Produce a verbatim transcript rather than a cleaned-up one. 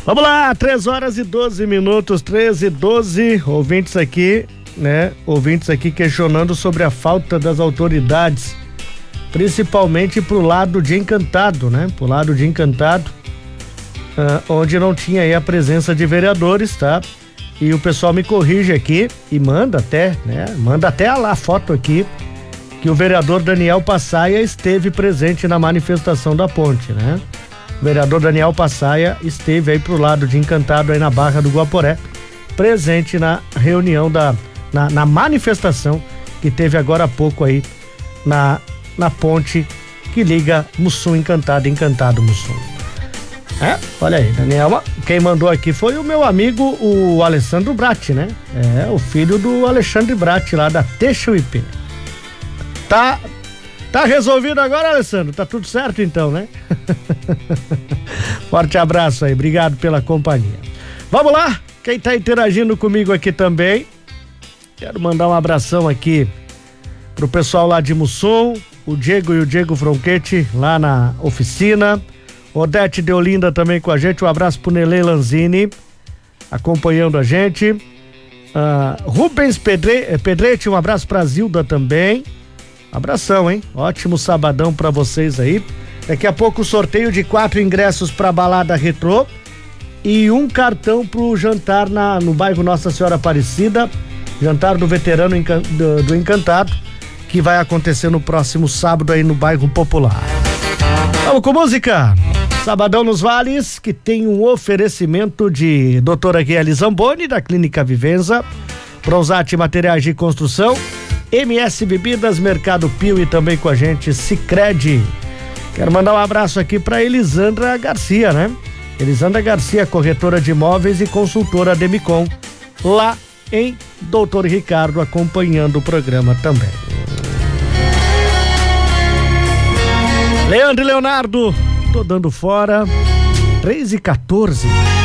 Vamos lá, três horas e doze minutos, treze e doze, ouvintes aqui, né? Ouvintes aqui questionando sobre a falta das autoridades, principalmente pro lado de Encantado, né? Pro lado de Encantado, uh, onde não tinha aí a presença de vereadores, tá? E o pessoal me corrige aqui e manda até, né? Manda até a, a foto aqui, que o vereador Daniel Passaia esteve presente na manifestação da ponte, né? O vereador Daniel Passaia esteve aí pro lado de Encantado, aí na Barra do Guaporé, presente na reunião da, na, na manifestação que teve agora há pouco aí na, na ponte que liga Mussum Encantado, Encantado Mussum. É, olha aí, Daniel, quem mandou aqui foi o meu amigo, o Alessandro Bratti, né? É, o filho do Alexandre Bratti, lá da Texuípe. Tá, tá resolvido agora, Alessandro? Tá tudo certo então, né? Forte abraço aí, obrigado pela companhia. Vamos lá, quem tá interagindo comigo aqui também, quero mandar um abração aqui pro pessoal lá de Mussum, o Diego e o Diego Fronchetti lá na oficina, Odete de Olinda também com a gente, um abraço pro Nelê Lanzini acompanhando a gente, uh, Rubens Pedre, Pedretti, um abraço pra Zilda também. Abração, hein? Ótimo sabadão pra vocês aí. Daqui a pouco o sorteio de quatro ingressos pra balada retrô e um cartão pro jantar na, no bairro Nossa Senhora Aparecida, jantar do veterano encan, do, do Encantado, que vai acontecer no próximo sábado aí no bairro Popular. Vamos com música? Sabadão nos Vales, que tem um oferecimento de doutora Guilherme Zamboni, da Clínica Vivenza, Prozat Materiais de Construção, M S Bebidas, Mercado Pio e também com a gente Sicredi. Quero mandar um abraço aqui para Elisandra Garcia, né? Elisandra Garcia, corretora de imóveis e consultora Demicon, lá em Doutor Ricardo, acompanhando o programa também. Leandro e Leonardo, tô dando fora, três e quatorze.